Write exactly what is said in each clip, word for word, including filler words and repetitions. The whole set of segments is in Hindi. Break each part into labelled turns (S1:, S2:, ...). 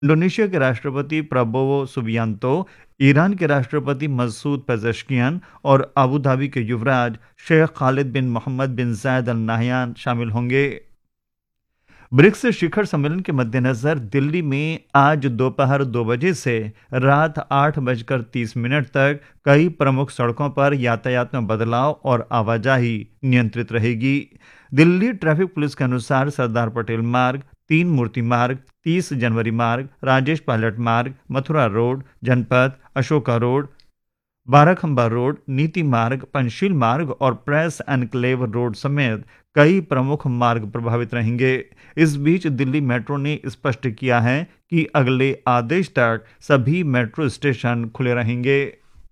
S1: इंडोनेशिया के राष्ट्रपति प्रबोवो सुबियांतो, ईरान के राष्ट्रपति मसूद पेजेश्कियान और अबू धाबी के युवराज शेख खालिद बिन मोहम्मद बिन जायद अल नाहयान शामिल होंगे। ब्रिक्स शिखर सम्मेलन के मद्देनजर दिल्ली में आज दोपहर दो बजे से रात आठ बजकर तीस मिनट तक कई प्रमुख सड़कों पर यातायात में बदलाव और आवाजाही नियंत्रित रहेगी। दिल्ली ट्रैफिक पुलिस के अनुसार सरदार पटेल मार्ग, तीन मूर्ति मार्ग, तीस जनवरी मार्ग, राजेश पायलट मार्ग, मथुरा रोड, जनपथ, अशोका रोड, बाराखंबा रोड, नीति मार्ग, पंचशील मार्ग और प्रेस एनक्लेव रोड समेत कई प्रमुख मार्ग प्रभावित रहेंगे। इस बीच दिल्ली मेट्रो ने स्पष्ट किया है कि अगले आदेश तक सभी मेट्रो स्टेशन खुले रहेंगे।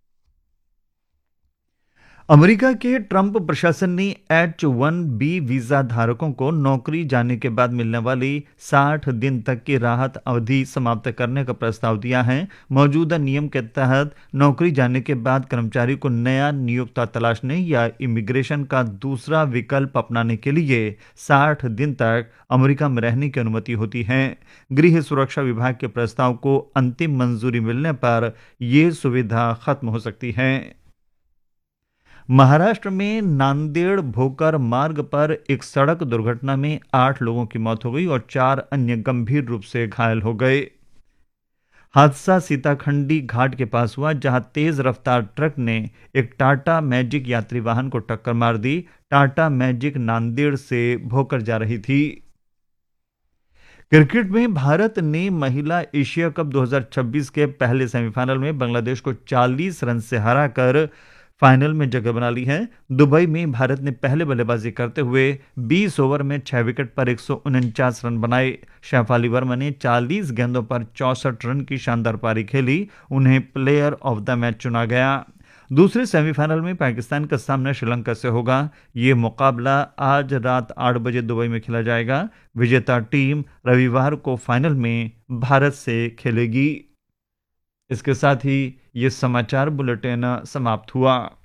S1: अमेरिका के ट्रंप प्रशासन ने एच वन बी वीजा धारकों को नौकरी जाने के बाद मिलने वाली साठ दिन तक की राहत अवधि समाप्त करने का प्रस्ताव दिया है। मौजूदा नियम के तहत नौकरी जाने के बाद कर्मचारी को नया नियोक्ता तलाशने या इमिग्रेशन का दूसरा विकल्प अपनाने के लिए साठ दिन तक अमेरिका में रहने की अनुमति होती है। गृह सुरक्षा विभाग के प्रस्ताव को अंतिम मंजूरी मिलने पर यह सुविधा खत्म हो सकती है। महाराष्ट्र में नांदेड़ भोकर मार्ग पर एक सड़क दुर्घटना में आठ लोगों की मौत हो गई और चार अन्य गंभीर रूप से घायल हो गए। हादसा सीताखंडी घाट के पास हुआ, जहां तेज रफ्तार ट्रक ने एक टाटा मैजिक यात्री वाहन को टक्कर मार दी। टाटा मैजिक नांदेड़ से भोकर जा रही थी। क्रिकेट में भारत ने महिला एशिया कप दो हज़ार छब्बीस के पहले सेमीफाइनल में बांग्लादेश को चालीस रन से हराकर फाइनल में जगह बना ली है। दुबई में भारत ने पहले बल्लेबाजी करते हुए बीस ओवर में छह विकेट पर एक सौ उनचास रन बनाए। शैफाली वर्मा ने चालीस गेंदों पर चौसठ रन की शानदार पारी खेली, उन्हें प्लेयर ऑफ द मैच चुना गया। दूसरे सेमीफाइनल में पाकिस्तान का सामना श्रीलंका से होगा। ये मुकाबला आज रात आठ बजे दुबई में खेला जाएगा। विजेता टीम रविवार को फाइनल में भारत से खेलेगी। इसके साथ ही ये समाचार बुलेटिन समाप्त हुआ।